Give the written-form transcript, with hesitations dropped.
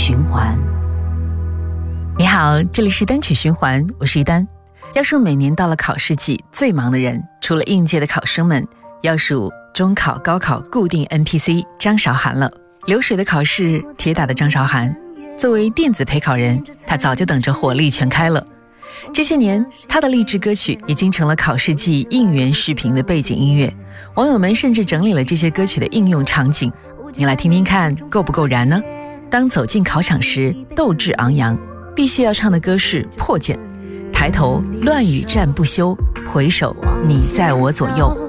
循环。你好，这里是单曲循环，我是一丹。要说每年到了考试季最忙的人，除了应届的考生们，要数中考、高考固定 NPC 张韶涵了。流水的考试，铁打的张韶涵，作为电子陪考人，他早就等着火力全开了。这些年，他的励志歌曲已经成了考试季应援视频的背景音乐，网友们甚至整理了这些歌曲的应用场景，你来听听看够不够燃呢？当走进考场时，斗志昂扬，必须要唱的歌是《破茧》，抬头乱语战不休，回首你在我左右。